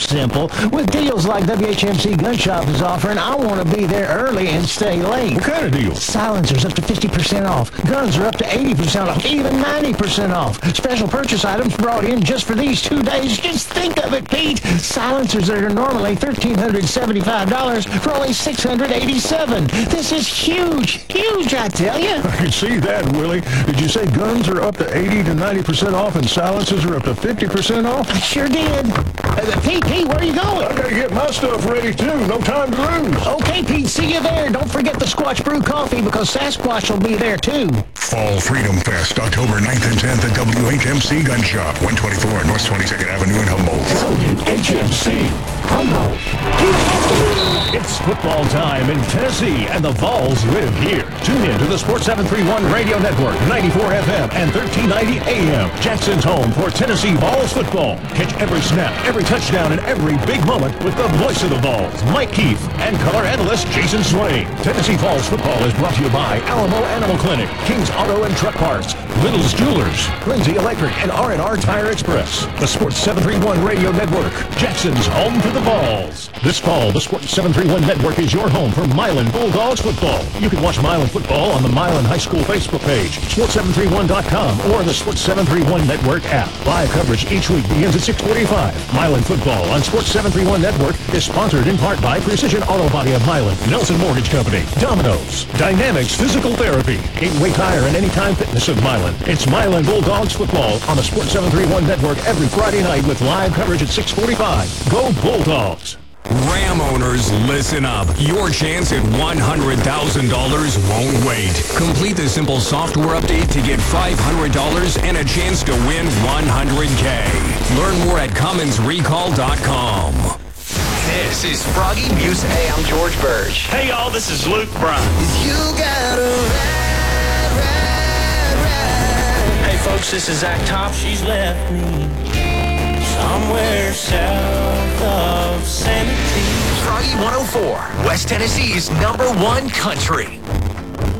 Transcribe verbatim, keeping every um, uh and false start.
simple. With deals like W H M C Gun Shop is offering, I want to be there early and stay late. What kind of deals? Silencers up to fifty percent off. Guns are up to eighty percent off, even ninety percent off. Special purchase items brought in just for these two days. Just think of it, Pete. Silencers that are normally one thousand three hundred seventy-five dollars for only six hundred eighty-seven dollars. This is huge, huge, I tell you. I can see that, Willie. Did you say guns are up to eighty to ninety percent off and silencers are up to fifty percent off? I sure did. Uh, Pete, Pete, where are you going? I gotta get my stuff ready, too. No time to lose. Okay, Pete, see you there. Don't forget the Squatch Brew Coffee because Sasquatch will be there, too. Fall Freedom Fest, October ninth and tenth at W H M C Gun Shop, one twenty-four North twenty-second Avenue in Humboldt. W H M C Humboldt. It's football time in Tennessee, and the Vols live here. Tune in to the Sports seven thirty-one Radio Network, ninety-four F M and thirteen ninety A M. Jackson's home for Tennessee Vols football. Catch every snap, every touchdown, and every big moment with the voice of the Vols, Mike Keefe, and color analyst Jason Swain. Tennessee Vols football is brought to you by Alamo Animal Clinic, King's Auto and Truck Parts, Little's Jewelers, Lindsay Electric, and R and R Tire Express. The Sports seven thirty-one Radio Network, Jackson's home for the Vols. This fall, the Sports seven thirty-one Network is your home for Milan Bulldogs football. You can watch Milan football on the Milan High School Facebook page, sports seven thirty-one dot com, or the Sports seven thirty-one Network app. Live coverage each week begins at six forty-five. Milan football on Sports seven thirty-one Network is sponsored in part by Precision Auto Body of Milan, Nelson Mortgage Company, Domino's, Dynamics Physical Therapy, Gateway Tire, and Anytime Fitness of Milan. It's Milan Bulldogs football on the Sports seven thirty-one Network every Friday night with live coverage at six forty-five. Go Bulldogs! Ram owners, listen up. Your chance at one hundred thousand dollars won't wait. Complete the simple software update to get five hundred dollars and a chance to win one hundred K. Learn more at Cummins Recall dot com. This is Froggy Music. Hey, I'm George Burge. Hey, y'all, this is Luke Bryan. You gotta ride, ride, ride. Hey, folks, this is Zach Top. She's left me somewhere south of Santa Fe. Froggy one oh four, West Tennessee's number one country.